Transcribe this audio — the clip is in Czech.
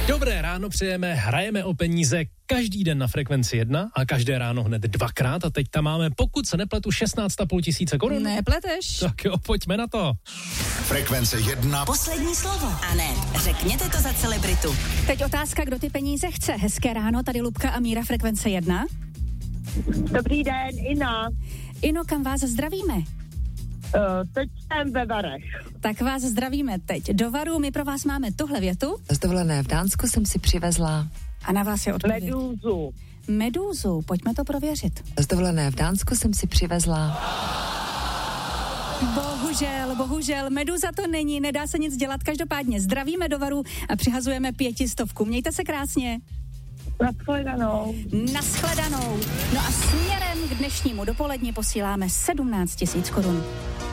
Dobré ráno přejeme, hrajeme o peníze každý den na Frekvenci 1 a každé ráno hned dvakrát a teď tam máme, pokud se nepletu, 16,5 tisíce korun. Nepleteš. Tak jo, pojďme na to. Frekvence 1. Poslední slovo. A ne, řekněte to za celebritu. Teď otázka, kdo ty peníze chce. Hezké ráno, tady Lubka a Míra, Frekvence 1. Dobrý den, Ina. Ino, kam vás zdravíme? Teď jsem ve Varech. Tak vás zdravíme teď do Varu, my pro vás máme tuhle větu. Z dovolené v Dánsku jsem si přivezla A na vás je odpověď. Medúzu. Medúzu, pojďme to prověřit. Z dovolené v Dánsku jsem si přivezla. Bohužel, meduza to není, nedá se nic dělat, každopádně zdravíme do Varu a přihazujeme 500. Mějte se krásně. Nashledanou. No a směrem k dnešnímu dopoledni posíláme 17 000 korun.